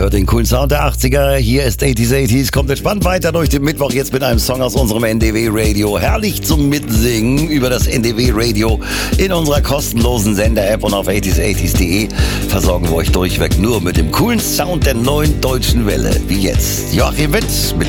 hört den coolen Sound der 80er. Hier ist 80s. Kommt entspannt weiter durch den Mittwoch jetzt mit einem Song aus unserem NDW Radio. Herrlich zum Mitsingen über das NDW Radio in unserer kostenlosen Sender-App und auf 80s80s.de versorgen wir euch durchweg nur mit dem coolen Sound der neuen deutschen Welle. Wie jetzt Joachim Witt mit